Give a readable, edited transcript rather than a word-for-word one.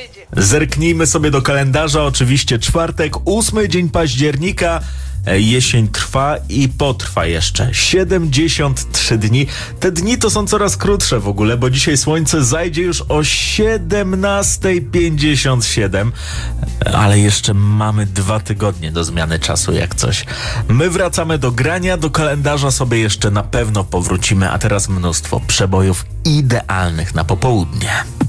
tydzień. Zerknijmy sobie do kalendarza. Oczywiście czwartek, 8 dzień października. Jesień trwa i potrwa jeszcze 73 dni. Te dni to są coraz krótsze w ogóle, bo dzisiaj słońce zajdzie już o 17:57. Ale jeszcze mamy 2 tygodnie do zmiany czasu jak coś. My wracamy do grania, do kalendarza sobie jeszcze na pewno powrócimy, a teraz mnóstwo przebojów idealnych na popołudnie.